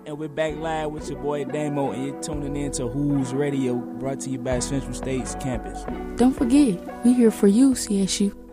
And we're back live with your boy Damo, and you're tuning in to Who's Radio, brought to you by Central State's campus. Don't forget, we're here for you, CSU.